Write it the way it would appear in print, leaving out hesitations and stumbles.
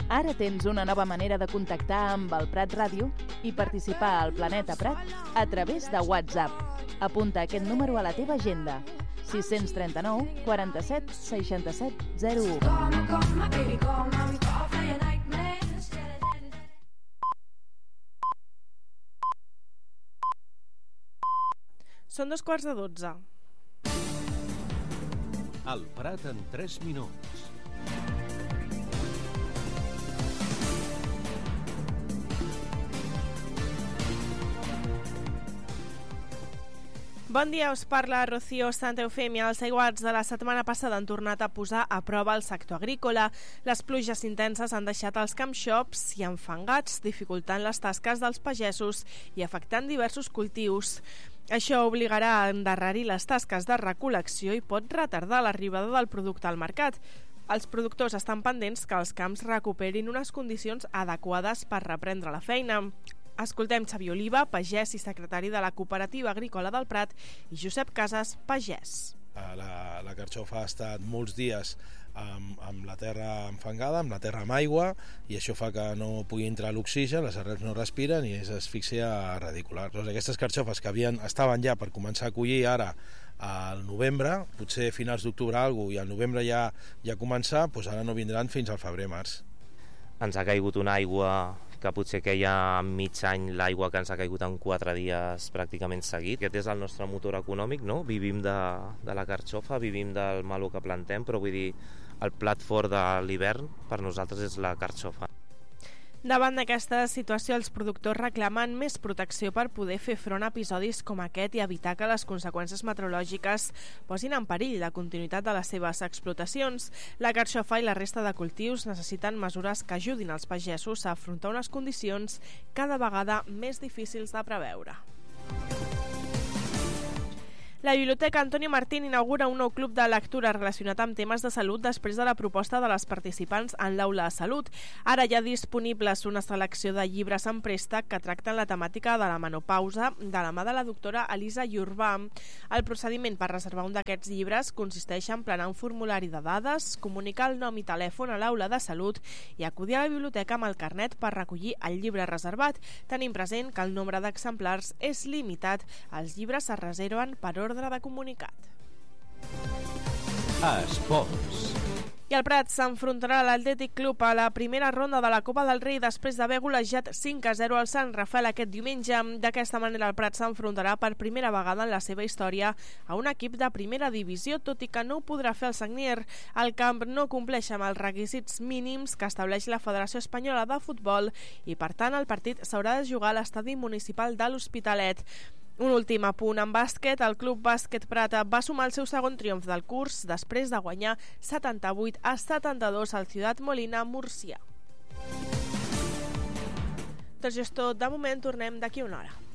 Ara tens una nova manera de contactar amb el Prat Ràdio i participar al Planeta Prat a través de WhatsApp. Apunta aquest número a la teva agenda: 639 47 67 01. Són 12:15. El Prat en 3 minuts. Bon dia, us parla Rocío Santa Eufèmia. Els aiguats de la setmana passada han tornat a posar a prova el sector agrícola. Les pluges intenses han deixat els campshops i enfangats, dificultant les tasques dels pagesos i afectant diversos cultius. Això obligarà a endarrerir les tasques de recol·lecció i pot retardar l'arribada del producte al mercat. Els productors estan pendents que els camps recuperin unes condicions adequades per reprendre la feina. Escoltem Xavier Oliva, pagès i secretari de la Cooperativa Agrícola del Prat, i Josep Casas, pagès. La carxofa ha estat molts dies amb la terra enfangada, amb la terra amb aigua, i això fa que no pugui entrar l'oxigen, les arrels no respiren i és asfíxia radicular. Doncs aquestes carxofes que estaven ja per començar a collir ara al novembre, potser finals d'octubre i al novembre ja començar, doncs ara no vindran fins al febrer-març. Ens ha caigut una aigua que potser queia mig any, l'aigua que ens ha caigut en 4 dies pràcticament seguit. Aquest és el nostre motor econòmic, no? Vivim de la carxofa, vivim del malo que plantem, però vull dir, el plat fort de l'hivern per nosaltres és la carxofa. Davant d'aquesta situació, els productors reclamen més protecció per poder fer front a episodis com aquest i evitar que les conseqüències meteorològiques posin en perill la continuïtat de les seves explotacions. La carxofa i la resta de cultius necessiten mesures que ajudin els pagesos a afrontar unes condicions cada vegada més difícils de preveure. La Biblioteca Antonio Martín inaugura un nou club de lectura relacionat amb temes de salut després de la proposta de les participants en l'Aula de Salut. Ara hi ha disponibles una selecció de llibres en préstec que tracten la temàtica de la menopausa de la mà de la doctora Elisa Llorbà. El procediment per reservar un d'aquests llibres consisteix en plenar un formulari de dades, comunicar el nom i telèfon a l'Aula de Salut i acudir a la biblioteca amb el carnet per recollir el llibre reservat, tenint present que el nombre d'exemplars és limitat. Els llibres es reserven per ordre de comunicat. Esports. I el Prat s'enfrontarà a l'Atlètic Club a la primera ronda de la Copa del Rei després d'haver golejat 5-0 al Sant Rafael aquest diumenge. D'aquesta manera el Prat s'enfrontarà per primera vegada en la seva història a un equip de primera divisió, tot i que no ho podrà fer el Sagnier. El camp no compleix amb els requisits mínims que estableix la Federació Espanyola de Futbol i, per tant, el partit s'haurà de jugar a l'estadi municipal de l'Hospitalet. Un últim apunt en bàsquet, el Club Bàsquet Prat va sumar el seu segon triomf del curs després de guanyar 78-72 al Ciutat Molina, Múrcia. Doncs és tot de moment, tornem d'aquí una hora.